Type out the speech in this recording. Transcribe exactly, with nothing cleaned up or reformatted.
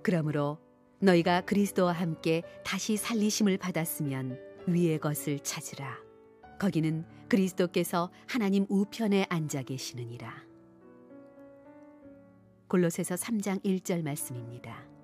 그러므로 너희가 그리스도와 함께 다시 살리심을 받았으면 위의 것을 찾으라. 거기는 그리스도께서 하나님 우편에 앉아 계시느니라. 골로새서 삼 장 일 절 말씀입니다.